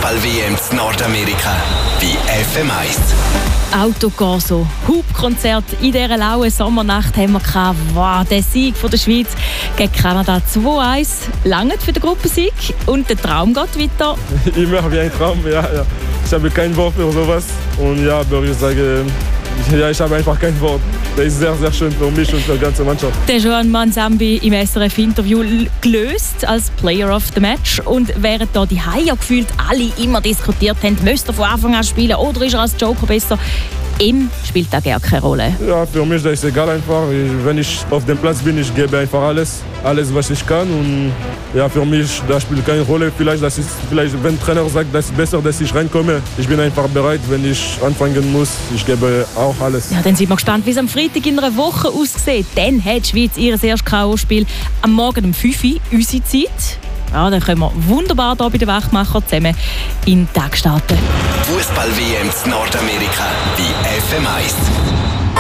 Fußball-WM in Nordamerika bei FM1. Autocorso, Hubkonzert in dieser lauen Sommernacht haben wir gehabt. Wow, der Sieg von der Schweiz gegen Kanada 2-1. Lange für den Gruppensieg und der Traum geht weiter. Immer wie ein Traum, ja. Ich habe kein Wort für sowas und ja, aber ich sage, ja, ich habe einfach kein Wort. Das ist sehr, sehr schön für mich und für die ganze Mannschaft. Der Joan Mansambi im SRF-Interview gelöst als Player of the Match. Und während da die Haie gefühlt alle immer diskutiert haben, müsste er von Anfang an spielen oder ist er als Joker besser? Ihm spielt das gar keine Rolle. Ja, für mich das ist egal einfach. Wenn ich auf dem Platz bin, ich gebe einfach alles, was ich kann. Und ja, für mich das spielt keine Rolle. Vielleicht, wenn der Trainer sagt, das ist besser, dass ich reinkomme. Ich bin einfach bereit, wenn ich anfangen muss. Ich gebe auch alles. Ja, dann sind wir gespannt, wie es am Freitag in einer Woche aussieht. Dann hat die Schweiz ihr erstes K.O.-Spiel am Morgen um 5 Uhr, unsere Zeit. Ja, dann können wir wunderbar hier bei den Wachmachern zusammen in den Tag starten. Fußball-WM in Nordamerika bei FM1.